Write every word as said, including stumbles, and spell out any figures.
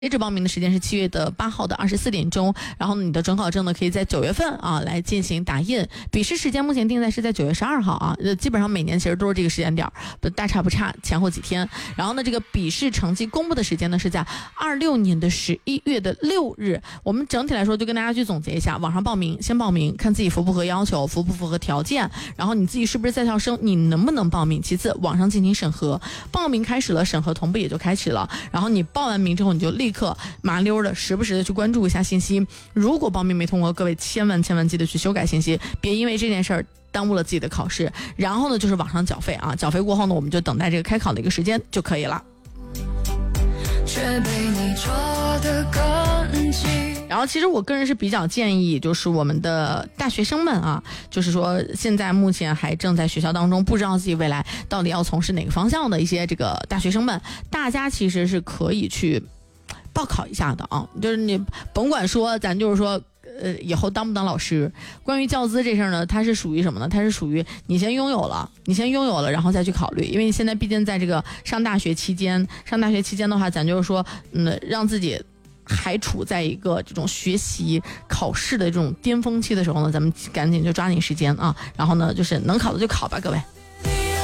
截止报名的时间是七月的八号的二十四点钟，然后你的准考证呢可以在九月份啊来进行打印，笔试时间目前定在是在九月十二号啊，基本上每年其实都是这个时间点，大差不差，前后几天。然后呢，这个笔试成绩公布的时间呢是在二六年的十一月的六日。我们整体来说就跟大家去总结一下，网上报名先报名，看自己符不符合要求，符不符合条件，然后你自己是不是在校生，你能不能报名。其次，网上进行审核，报名开始了，审核同步也就开始了。然后你报完名之后，你就立刻麻溜的时不时的去关注一下信息，如果报名没通过，各位千万千万记得去修改信息，别因为这件事儿耽误了自己的考试。然后呢就是网上缴费啊，缴费过后呢我们就等待这个开考的一个时间就可以了。却被你捉得更紧。然后其实我个人是比较建议，就是我们的大学生们啊，就是说现在目前还正在学校当中，不知道自己未来到底要从事哪个方向的一些这个大学生们，大家其实是可以去报考一下的啊，就是你甭管说咱就是说呃，以后当不当老师，关于教资这事儿呢，它是属于什么呢？它是属于你先拥有了，你先拥有了，然后再去考虑。因为现在毕竟在这个上大学期间，上大学期间的话，咱就是说，嗯，让自己还处在一个这种学习考试的这种巅峰期的时候呢，咱们赶紧就抓紧时间啊，然后呢，就是能考的就考吧，各位。